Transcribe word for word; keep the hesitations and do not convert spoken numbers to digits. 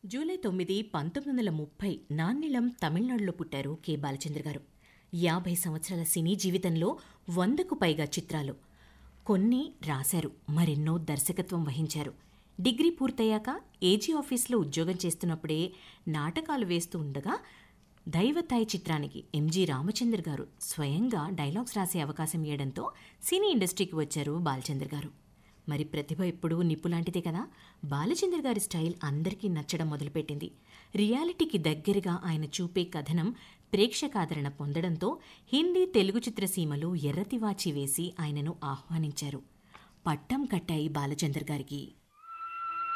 July తొమ్మిది పంతొమ్మిది వందల ముప్పై నాన్నెలం తమిళనాడులో పుట్టారు కె బాలచంద్ర గారు. యాభై సంవత్సరాల సినీ జీవితంలో వందకు పైగా చిత్రాలు. కొన్ని రాశారు, మరెన్నో దర్శకత్వం వహించారు. డిగ్రీ పూర్తయ్యాక ఏజీ ఆఫీస్లో ఉద్యోగం చేస్తున్నప్పుడే నాటకాలు వేస్తూ ఉండగా దైవతాయి చిత్రానికి ఎంజి రామచంద్ర గారు స్వయంగా డైలాగ్స్ రాసే అవకాశం ఇవ్వడంతో సినీ ఇండస్ట్రీకి వచ్చారు బాలచంద్ర గారు. మరి ప్రతిభ ఎప్పుడూ నిప్పులాంటిదే కదా. బాలచంద్ర గారి స్టైల్ అందరికీ నచ్చడం మొదలుపెట్టింది. రియాలిటీకి దగ్గరగా ఆయన చూపే కథనం ప్రేక్షకాదరణ పొందడంతో హిందీ తెలుగు చిత్రసీమలు ఎర్రతివాచి వేసి ఆయనను ఆహ్వానించారు. పట్టం కట్టాయి బాలచంద్ర గారికి.